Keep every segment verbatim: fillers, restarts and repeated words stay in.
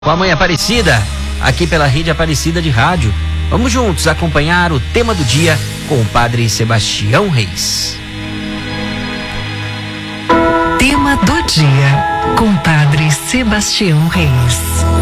Com a Mãe Aparecida, aqui pela Rede Aparecida de Rádio. Vamos juntos acompanhar o tema do dia com o Padre Sebastião Reis. Tema do dia com o Padre Sebastião Reis.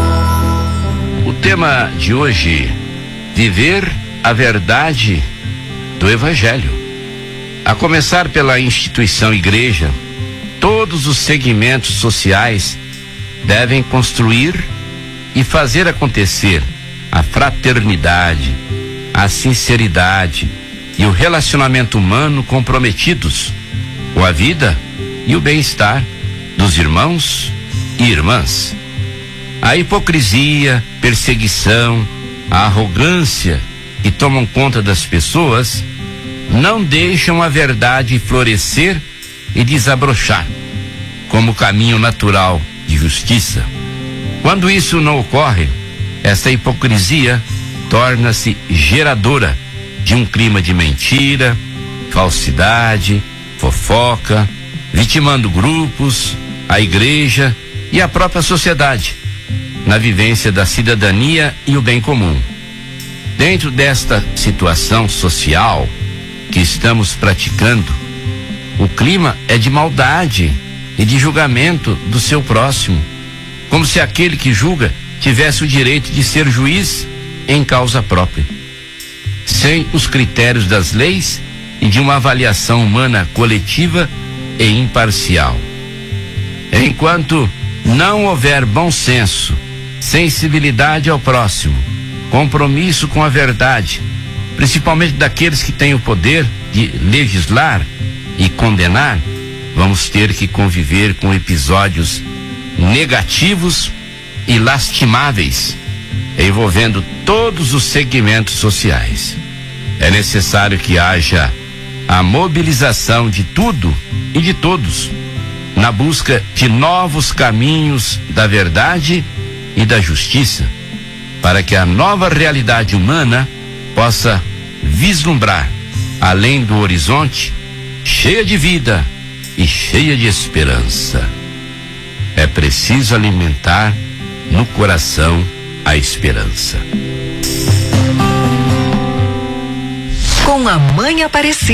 O tema de hoje: viver a verdade do Evangelho. A começar pela instituição Igreja, todos os segmentos sociais devem construir e fazer acontecer a fraternidade, a sinceridade e o relacionamento humano comprometidos com a vida e o bem-estar dos irmãos e irmãs. A hipocrisia, perseguição, a arrogância que tomam conta das pessoas não deixam a verdade florescer e desabrochar como caminho natural de justiça. Quando isso não ocorre, essa hipocrisia torna-se geradora de um clima de mentira, falsidade, fofoca, vitimando grupos, a igreja e a própria sociedade, na vivência da cidadania e o bem comum. Dentro desta situação social que estamos praticando, o clima é de maldade e de julgamento do seu próximo, como se aquele que julga tivesse o direito de ser juiz em causa própria, sem os critérios das leis e de uma avaliação humana coletiva e imparcial. Enquanto não houver bom senso, sensibilidade ao próximo, compromisso com a verdade, principalmente daqueles que têm o poder de legislar e condenar, vamos ter que conviver com episódios negativos e lastimáveis, envolvendo todos os segmentos sociais. É necessário que haja a mobilização de tudo e de todos na busca de novos caminhos da verdade e da justiça, para que a nova realidade humana possa vislumbrar além do horizonte, cheia de vida e cheia de esperança. É preciso alimentar no coração a esperança. Com a Mãe Aparecida.